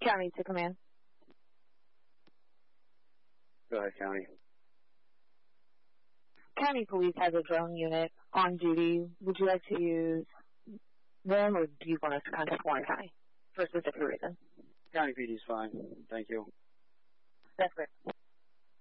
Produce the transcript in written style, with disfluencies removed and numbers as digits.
County to command. Go ahead, County. County Police has a drone unit on duty. Would you like to use them, or do you want us to contact Warren County for a specific reason? County PD is fine. Thank you. That's great.